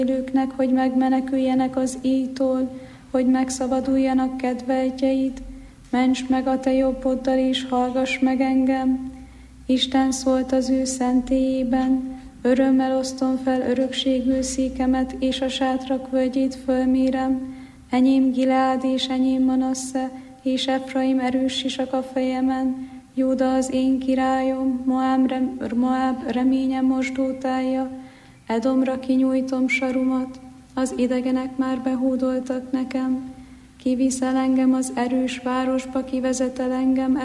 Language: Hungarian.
élőknek, hogy megmeneküljenek az íjtól, hogy megszabaduljanak kedveltjeid. Ments meg a te jobboddal, és hallgass meg engem. Isten szólt az ő szentélyében, örömmel osztom fel örökségül székemet, és a sátrak völgyét fölmérem. Enyém Gileád és enyém Manasse, és Efraim erős sisak a fejemen. Júda az én királyom, Moáb reménye mosdótája. Edomra kinyújtom sarumat, az idegenek már behódoltak nekem. Kiviszel engem az erős városba, kivezetel engem